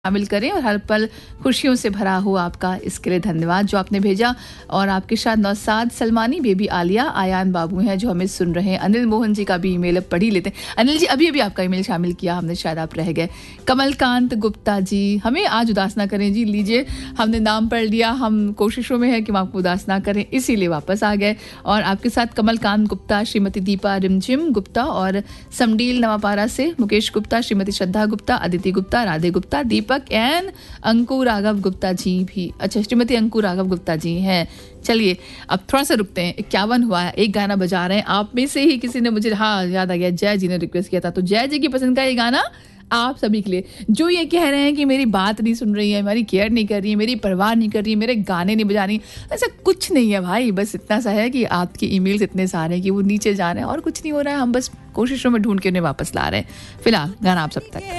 शामिल करें और हर पल खुशियों से भरा हो आपका, इसके लिए धन्यवाद जो आपने भेजा। और आपके साथ नौसाद सलमानी, बेबी आलिया, आयान बाबू हैं जो हमें सुन रहे हैं। अनिल मोहन जी का भी ईमेल अब पढ़ ही लेते हैं। अनिल जी, अभी अभी आपका ईमेल शामिल किया हमने, शायद आप रह गए। कमलकांत गुप्ता जी, हमें आज उदास ना करें जी, लीजिए हमने नाम पढ़ लिया, हम कोशिशों में है कि हम आपको उदास ना करें, इसीलिए वापस आ गए। और आपके साथ कमलकांत गुप्ता, श्रीमती दीपा रिमझिम गुप्ता और समडील नवापारा से मुकेश गुप्ता, श्रीमती श्रद्धा गुप्ता, अदिति गुप्ता, राधे गुप्ता, दीपक एन अंकु राघव गुप्ता जी भी, अच्छा श्रीमती अंकु राघव गुप्ता जी हैं। चलिए अब थोड़ा सा रुकते हैं, 51 हुआ है, एक गाना बजा रहे हैं। आप में से ही किसी ने मुझे, हाँ याद आ गया, जय जी ने रिक्वेस्ट किया था, तो जय जी की पसंद का ये गाना आप सभी के लिए जो ये कह रहे हैं कि मेरी बात नहीं सुन रही है, मेरी केयर नहीं कर रही है, मेरी परवाह नहीं कर रही है, मेरे गाने नहीं बजा रही, ऐसा कुछ नहीं है भाई। बस इतना सा है कि आपके ईमेल्स इतने सारे हैं कि वो नीचे जा रहे हैं और कुछ नहीं हो रहा है। हम बस कोशिशों में ढूंढ के उन्हें वापस ला रहे हैं। फिलहाल गाना आप सब तक।